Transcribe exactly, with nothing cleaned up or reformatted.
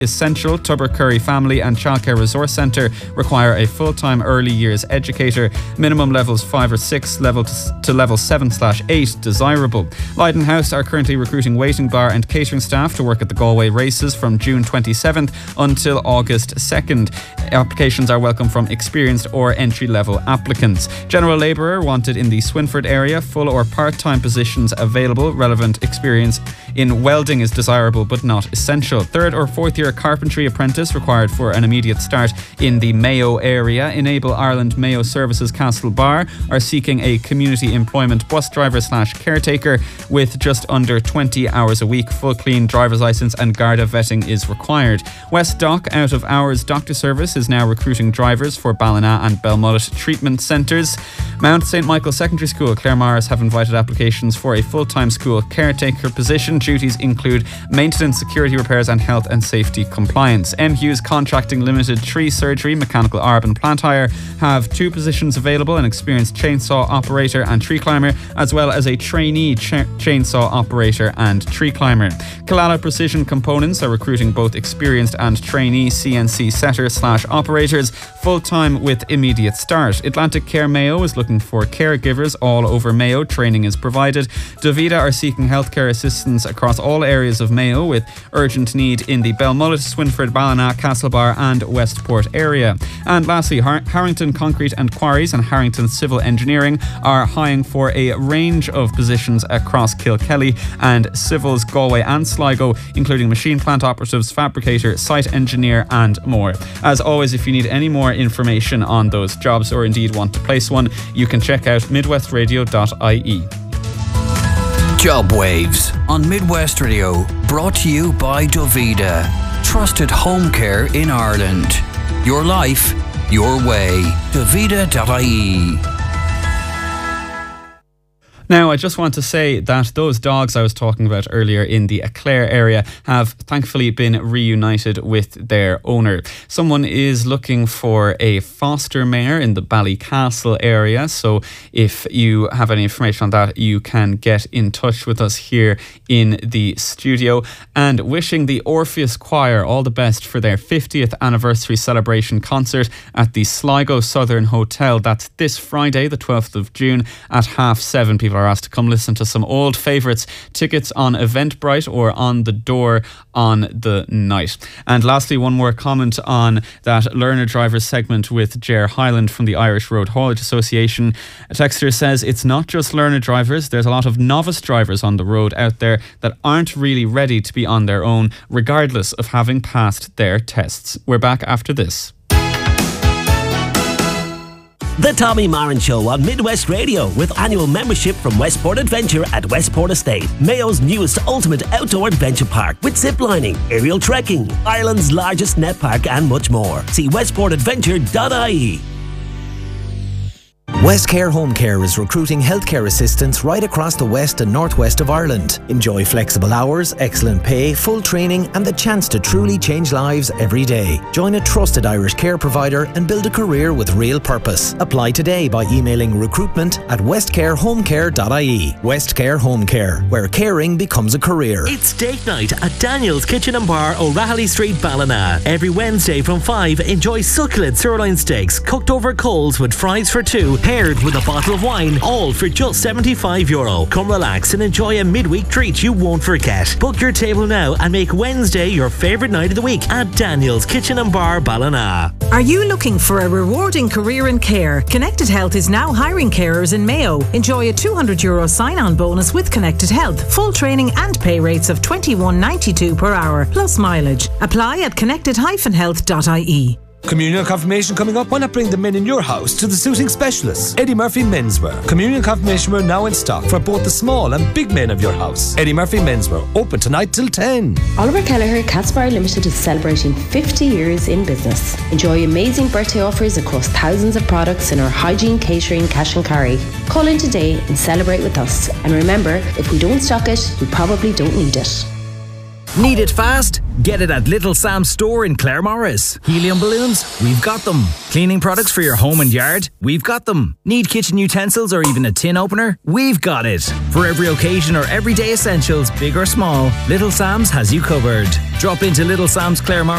essential. Tubbercurry Family and Childcare Resource Centre require a full-time early years educator. Minimum levels five or six, level to, to level seven slash eight desirable. Leiden House are currently recruiting waiting bar and catering staff to work at the Galway races from June twenty-seventh until August second. Applications are welcome from experienced or entry-level applicants. General labourer wanted in the Swinford area. Full or part-time positions available. Relevant experience in welding is desirable but not essential. Third or fourth year carpentry apprentice required for an immediate start in the Mayo area. Enable Ireland Mayo Services Castlebar are seeking a community employment bus driver slash caretaker with just under twenty hours a week. Full clean driver's licence and Garda vetting is required. West Dock out of hours doctor service is now recruiting drivers for Ballina and Belmullet treatment centres. Mount Saint Michael Secondary School, Claremorris have invited applications for a full-time school caretaker position. Duties include maintenance, security repairs and health and safety compliance. M. Hughes Contracting Limited Tree Surgery, Mechanical Arb and Plant Hire have two positions available, an experienced chainsaw operator and tree climber, as well as a trainee ch- chainsaw operator and tree climber. Killala Precision Components are recruiting both experienced and trainee C N C setter slash operators, full-time with immediate start. Atlantic Care Mayo is looking for caregivers all over Mayo. Training is provided. Davida are seeking healthcare assistance across all areas of Mayo with urgent need in the Belmullet, Swinford, Ballina, Castlebar and Westport area. And lastly, Har- Harrington Concrete and Quarries and Harrington Civil Engineering are hiring for a range of positions across Kilkelly and Civils, Galway and Sligo, including machine plant operatives, fabricator, site engineer and more. As always, if you need any more information on those jobs or indeed want to place one, you can check out midwest radio dot I E. Job Waves on Midwest Radio, brought to you by Davida. Trusted home care in Ireland. Your life, your way. davida dot I E. Now, I just want to say that those dogs I was talking about earlier in the Clare area have thankfully been reunited with their owner. Someone is looking for a foster mare in the Ballycastle area, so if you have any information on that, you can get in touch with us here in the studio. And wishing the Orpheus Choir all the best for their fiftieth anniversary celebration concert at the Sligo Southern Hotel. That's this Friday, the twelfth of June at half seven. People are asked to come listen to some old favourites. Tickets on Eventbrite or on the door on the night. And lastly, one more comment on that learner drivers segment with Ger Highland from the Irish Road Haulage Association. A texter says it's not just learner drivers, there's a lot of novice drivers on the road out there that aren't really ready to be on their own, regardless of having passed their tests. We're back after this. The Tommy Marin Show on Midwest Radio, with annual membership from Westport Adventure at Westport Estate, Mayo's newest ultimate outdoor adventure park with ziplining, aerial trekking, Ireland's largest net park and much more. See westport adventure dot I E. Westcare Home Care is recruiting healthcare assistants right across the west and northwest of Ireland. Enjoy flexible hours, excellent pay, full training and the chance to truly change lives every day. Join a trusted Irish care provider and build a career with real purpose. Apply today by emailing recruitment at westcare home care dot I E. Westcare Home Care, where caring becomes a career. It's date night at Daniel's Kitchen and Bar, O'Rahilly Street, Ballina. Every Wednesday from five, enjoy succulent sirloin steaks cooked over coals with fries for two, paired with a bottle of wine, all for just seventy-five euro. Come relax and enjoy a midweek treat you won't forget. Book your table now and make Wednesday your favourite night of the week at Daniel's Kitchen and Bar, Ballina. Are you looking for a rewarding career in care? Connected Health is now hiring carers in Mayo. Enjoy a two hundred euro sign-on bonus with Connected Health. Full training and pay rates of twenty-one ninety-two per hour, plus mileage. Apply at connected dash health dot I E. Communion confirmation coming up? Why not bring the men in your house to the suiting specialists? Eddie Murphy Menswear. Communion confirmation wear now in stock for both the small and big men of your house. Eddie Murphy Menswear, open tonight till ten. Oliver Kelleher Catsbar Limited is celebrating fifty years in business. Enjoy amazing birthday offers across thousands of products in our hygiene, catering, cash and carry. Call in today and celebrate with us. And remember, if we don't stock it, we probably don't need it. Need it fast? Get it at Little Sam's store in Claremorris. Helium balloons? We've got them. Cleaning products for your home and yard? We've got them. Need kitchen utensils or even a tin opener? We've got it. For every occasion or everyday essentials, big or small, Little Sam's has you covered. Drop into Little Sam's Claremorris